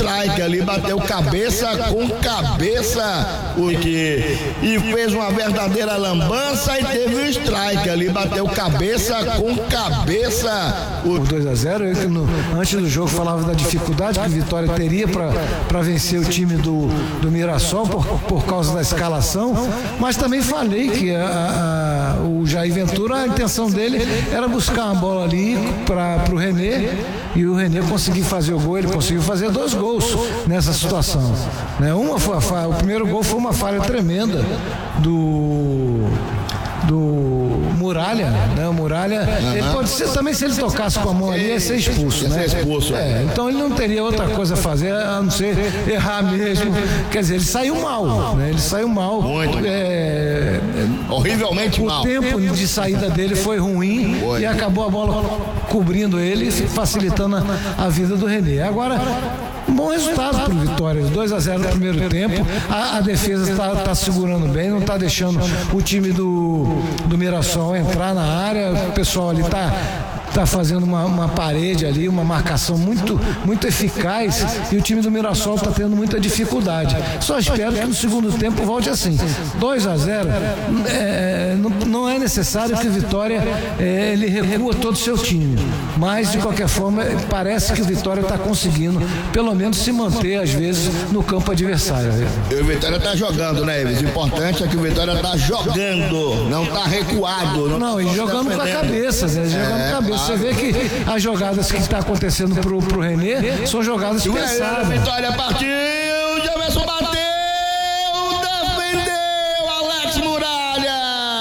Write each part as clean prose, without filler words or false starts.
strike ali, bateu cabeça com cabeça e fez uma verdadeira lambança e teve o strike ali, bateu cabeça com cabeça. O 2-0, antes do jogo falava da dificuldade que o Vitória teria para vencer o time do Mirassol por causa da escalação, mas também falei que o Jair Ventura, a intenção dele era buscar uma bola ali para o René, e o René conseguiu fazer o gol. Ele conseguiu fazer 2 gols nessa situação, né? O primeiro gol foi uma falha tremenda do Muralha, né? O Muralha, ele pode ser também, se ele tocasse com a mão ali, ia ser expulso, né? Então ele não teria outra coisa a fazer a não ser errar mesmo. Quer dizer, ele saiu mal, né? Ele saiu mal. Muito. Horrivelmente mal. O tempo de saída dele foi ruim e acabou a bola cobrindo ele, facilitando a vida do René. Agora, um bom resultado para o Vitória, 2-0 no primeiro tempo. A defesa está segurando bem, não está deixando o time do Mirassol entrar na área. O pessoal ali está fazendo uma parede ali, uma marcação muito eficaz, e o time do Mirassol está tendo muita dificuldade. Só espero que no segundo tempo volte assim. 2-0, não é necessário que o Vitória ele recua todo o seu time, mas de qualquer forma parece que o Vitória está conseguindo pelo menos se manter às vezes no campo adversário. E o Vitória está jogando, né, Ives? O importante é que o Vitória está jogando, não está recuado. E jogando com a cabeça, né? Jogando com a cabeça. Você vê que as jogadas que está acontecendo pro René são jogadas pensadas. A Vitória partiu, Jamerson bateu, defendeu, Alex Muralha.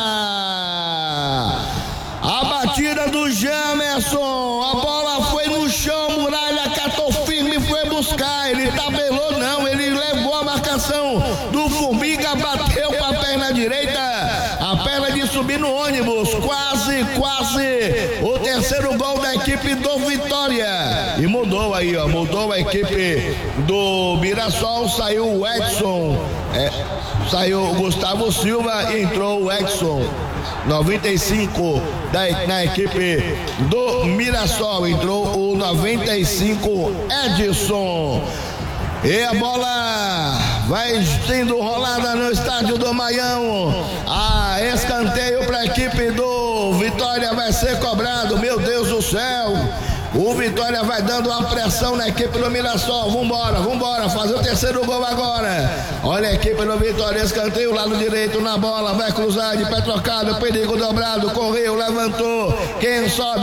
A batida do Jamerson, a bola foi no chão, Muralha catou firme e foi buscar. Ele tabelou não, ele levou a marcação do Formiga, bateu com a perna direita, a perna de subir no ônibus, quase o terceiro gol da equipe do Vitória. E mudou aí, mudou a equipe do Mirassol, saiu o Edson, saiu o Gustavo Silva e entrou o Edson. 95 na equipe do Mirassol, entrou o 95 Edson. E a bola vai sendo rolada no estádio do Maião. Escanteio para a equipe do Vitória, vai ser cobrado. Meu Deus do céu, o Vitória vai dando uma pressão na equipe do Mirassol. Vambora, fazer o terceiro gol agora. Olha a equipe do Vitória, escanteio, lado direito na bola, vai cruzar de pé trocado, perigo dobrado, correu, levantou. Quem sobe,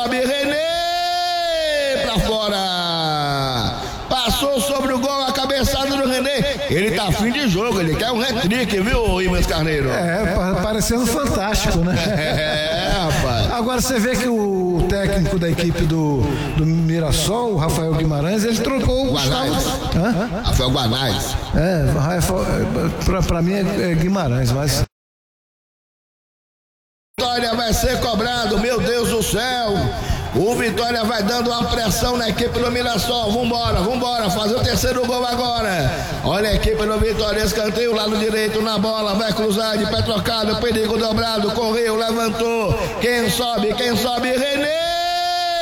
René pra fora. Passou sobre o gol, a cabeçada do René. Ele tá afim de jogo, ele quer um hat-trick, viu, Ives Carneiro? Parecendo fantástico, né? Rapaz. Agora você vê que o técnico da equipe do Mirassol, o Rafael Guimarães, ele trocou o Gustavo. Rafael Guanais. Pra mim é Guimarães, mas... Vitória vai ser cobrado, meu Deus do céu. O Vitória vai dando uma pressão na equipe do Mirassol. Vambora, fazer o terceiro gol agora. Olha a equipe do Vitória, escanteio, lado direito na bola, vai cruzar de pé trocado, perigo dobrado, correu, levantou. Quem sobe, René